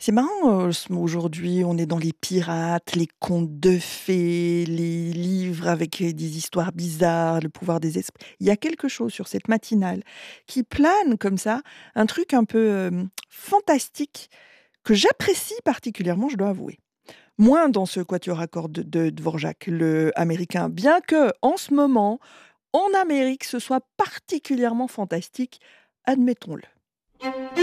C'est marrant, aujourd'hui, on est dans les pirates, les contes de fées, les livres avec, des histoires bizarres, le pouvoir des esprits. Il y a quelque chose sur cette matinale qui plane comme ça, un truc un peu, fantastique que j'apprécie particulièrement, je dois avouer. Moins dans ce quatuor à cordes de Dvorak, le américain, bien que en ce moment, en Amérique, ce soit particulièrement fantastique, admettons-le.